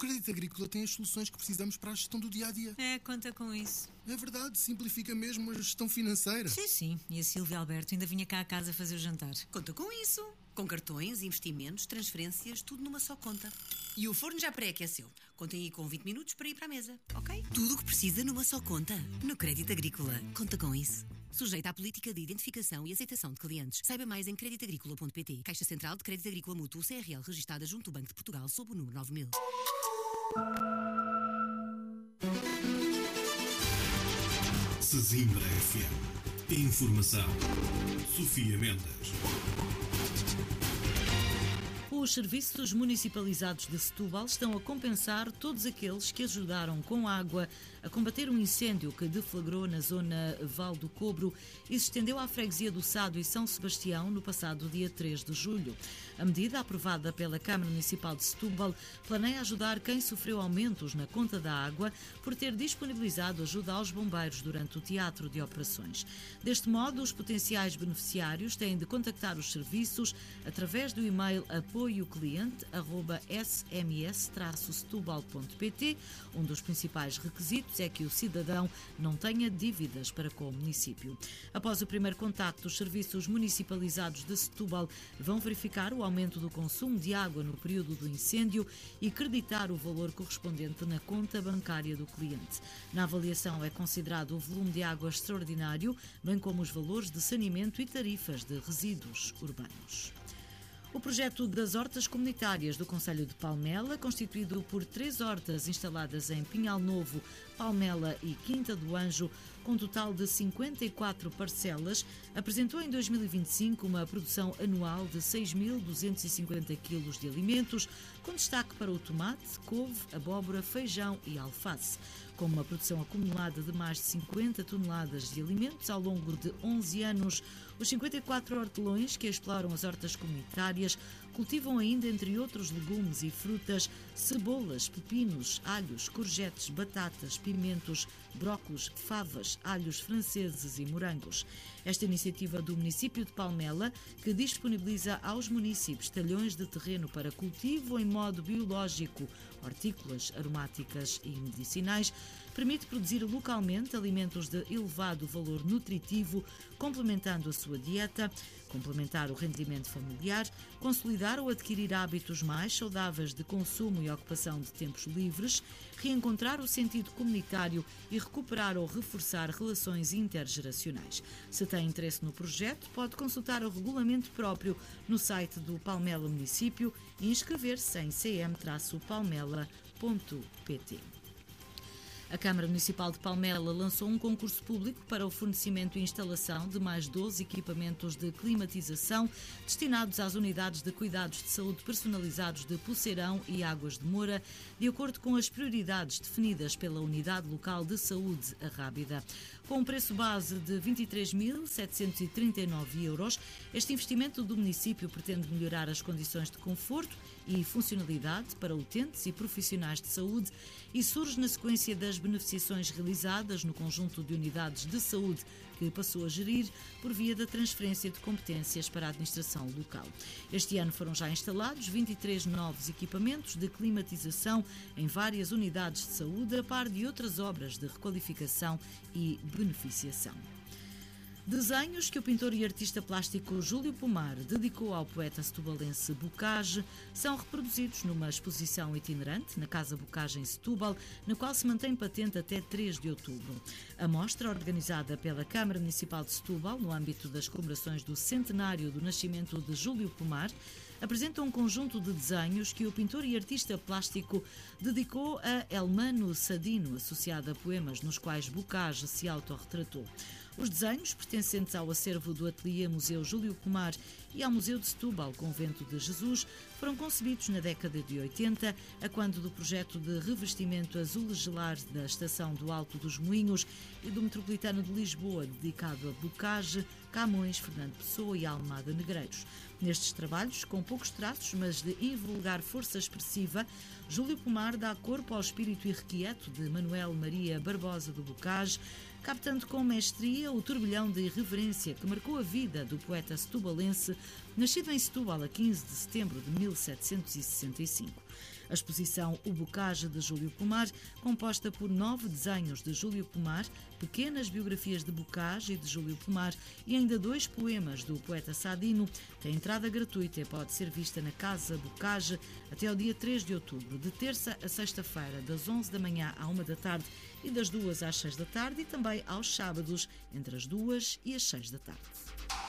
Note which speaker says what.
Speaker 1: Crédito Agrícola tem as soluções que precisamos para a gestão do dia-a-dia.
Speaker 2: Conta com isso.
Speaker 1: É verdade, simplifica mesmo a gestão financeira.
Speaker 2: Sim. E a Silvia Alberto ainda vinha cá a casa fazer o jantar.
Speaker 3: Conta com isso. Com cartões, investimentos, transferências, tudo numa só conta. E o forno já pré-aqueceu. Contem aí com 20 minutos para ir para a mesa, ok? Tudo o que precisa numa só conta. No Crédito Agrícola. Conta com isso. Sujeita à política de identificação e aceitação de clientes. Saiba mais em creditagricola.pt. Caixa Central de Crédito Agrícola Mútuo CRL registada junto do Banco de Portugal sob o número 9000.
Speaker 4: Sesimbra FM. Informação. Sofia Mendes.
Speaker 5: Os serviços municipalizados de Setúbal estão a compensar todos aqueles que ajudaram com água a combater um incêndio que deflagrou na zona Val do Cobro e se estendeu à freguesia do Sado e São Sebastião no passado dia 3 de julho. A medida, aprovada pela Câmara Municipal de Setúbal, planeia ajudar quem sofreu aumentos na conta da água por ter disponibilizado ajuda aos bombeiros durante o teatro de operações. Deste modo, os potenciais beneficiários têm de contactar os serviços através do e-mail apoiocliente@sms-setúbal.pt. Um dos principais requisitos é que o cidadão não tenha dívidas para com o município. Após o primeiro contacto, os serviços municipalizados de Setúbal vão verificar o aumento do consumo de água no período do incêndio e creditar o valor correspondente na conta bancária do cliente. Na avaliação é considerado o volume de água extraordinário, bem como os valores de saneamento e tarifas de resíduos urbanos. O projeto das hortas comunitárias do concelho de Palmela, constituído por 3 hortas instaladas em Pinhal Novo, Palmela e Quinta do Anjo, com um total de 54 parcelas, apresentou em 2025 uma produção anual de 6.250 kg de alimentos, com destaque para o tomate, couve, abóbora, feijão e alface. Com uma produção acumulada de mais de 50 toneladas de alimentos ao longo de 11 anos, os 54 hortelões que exploram as hortas comunitárias cultivam ainda, entre outros legumes e frutas, cebolas, pepinos, alhos, courgettes, batatas, pimentos, brócolos, favas, alhos franceses e morangos. Esta iniciativa do município de Palmela, que disponibiliza aos municípios talhões de terreno para cultivo em modo biológico, hortícolas, aromáticas e medicinais, permite produzir localmente alimentos de elevado valor nutritivo, complementando a sua dieta, complementar o rendimento familiar, consolidar ou adquirir hábitos mais saudáveis de consumo e ocupação de tempos livres, reencontrar o sentido comunitário e recuperar ou reforçar relações intergeracionais. Se tem interesse no projeto, pode consultar o regulamento próprio no site do Palmela Município e inscrever-se em cm-palmela.pt. A Câmara Municipal de Palmela lançou um concurso público para o fornecimento e instalação de mais 12 equipamentos de climatização destinados às unidades de cuidados de saúde personalizados de Poceirão e Águas de Moura, de acordo com as prioridades definidas pela Unidade Local de Saúde, a Rábida. Com um preço base de 23.739 euros, este investimento do município pretende melhorar as condições de conforto e funcionalidade para utentes e profissionais de saúde e surge na sequência das beneficiações realizadas no conjunto de unidades de saúde que passou a gerir por via da transferência de competências para a administração local. Este ano foram já instalados 23 novos equipamentos de climatização em várias unidades de saúde, a par de outras obras de requalificação e beneficiação. Desenhos que o pintor e artista plástico Júlio Pomar dedicou ao poeta setubalense Bocage são reproduzidos numa exposição itinerante na Casa Bocage em Setúbal, na qual se mantém patente até 3 de outubro. A mostra, organizada pela Câmara Municipal de Setúbal, no âmbito das comemorações do centenário do nascimento de Júlio Pomar, apresenta um conjunto de desenhos que o pintor e artista plástico dedicou a Elmano Sadino, associado a poemas nos quais Bocage se autorretratou. Os desenhos, pertencentes ao acervo do Ateliê Museu Júlio Pomar e ao Museu de Setúbal Convento de Jesus, foram concebidos na década de 80, a quando do projeto de revestimento azulegelar da Estação do Alto dos Moinhos e do Metropolitano de Lisboa, dedicado a Bocage, Camões, Fernando Pessoa e Almada Negreiros. Nestes trabalhos, com poucos traços, mas de invulgar força expressiva, Júlio Pomar dá corpo ao espírito irrequieto de Manuel Maria Barbosa do Bocage, captando com mestria o turbilhão de irreverência que marcou a vida do poeta setubalense nascido em Setúbal a 15 de setembro de 1765. A exposição O Bocage de Júlio Pomar, composta por 9 desenhos de Júlio Pomar, pequenas biografias de Bocage e de Júlio Pomar e ainda 2 poemas do poeta Sadino, tem entrada gratuita e pode ser vista na Casa Bocage até ao dia 3 de outubro, de terça a sexta-feira, das 11 da manhã à 1 da tarde e das 2 às 6 da tarde e também aos sábados, entre as 2 e as 6 da tarde.